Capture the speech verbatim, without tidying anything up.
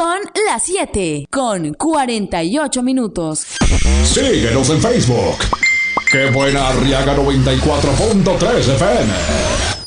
Son las siete con cuarenta y ocho minutos. Síguenos en Facebook. Qué buena Arriaga noventa y cuatro punto tres F M.